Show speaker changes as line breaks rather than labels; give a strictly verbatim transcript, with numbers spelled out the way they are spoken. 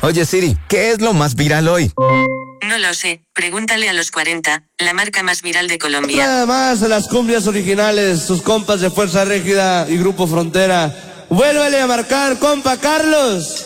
Oye Siri, ¿qué es lo más viral hoy?
No lo sé, pregúntale a los cuarenta, la marca más viral de Colombia.
Nada más a las cumbias originales, sus compas de Fuerza Régida y Grupo Frontera. Vuélvele a marcar, compa Carlos.